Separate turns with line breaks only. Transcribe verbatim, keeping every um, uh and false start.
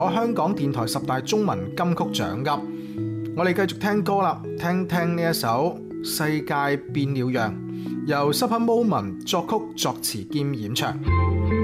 我香港電台十大中文金曲獎㗎。我哋繼續聽歌啦，聽聽呢一首《世界變了樣》，由 Supper Moment 作曲作詞兼演唱。